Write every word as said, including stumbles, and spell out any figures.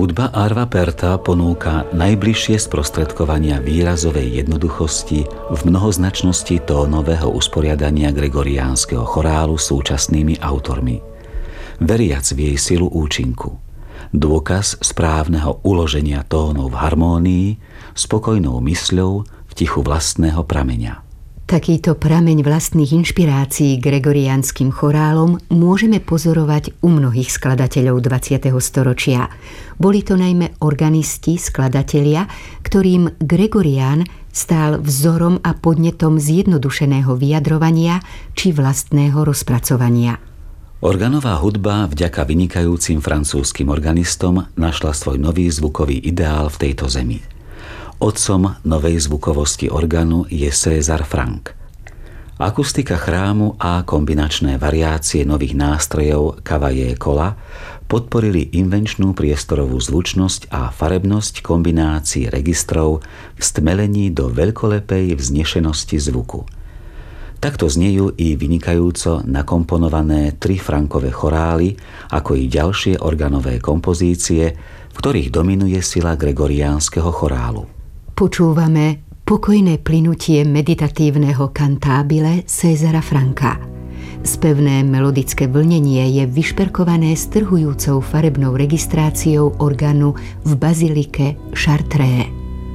Hudba Arva Perta ponúka najbližšie sprostredkovania výrazovej jednoduchosti v mnohoznačnosti tónového usporiadania gregoriánskeho chorálu súčasnými autormi. Veriac v jej silu účinku. Dôkaz správneho uloženia tónov v harmónii, spokojnou mysľou v tichu vlastného prameňa. Takýto prameň vlastných inšpirácií gregoriánskym chorálom môžeme pozorovať u mnohých skladateľov dvadsiateho storočia. Boli to najmä organisti, skladatelia, ktorým Gregorián stál vzorom a podnetom zjednodušeného vyjadrovania či vlastného rozpracovania. Organová hudba vďaka vynikajúcim francúzskym organistom našla svoj nový zvukový ideál v tejto zemi. Otcom novej zvukovosti organu je César Franck. Akustika chrámu a kombinačné variácie nových nástrojov Cavaillé Colla podporili invenčnú priestorovú zvučnosť a farebnosť kombinácií registrov v stmelení do veľkolepej vznešenosti zvuku. Takto znejú i vynikajúco nakomponované tri Franckové chorály, ako i ďalšie organové kompozície, v ktorých dominuje sila gregoriánskeho chorálu. Počúvame pokojné plynutie meditatívneho kantábile Césara Francka. Spevné melodické vlnenie je vyšperkované strhujúcou farebnou registráciou orgánu v bazilike Chartres.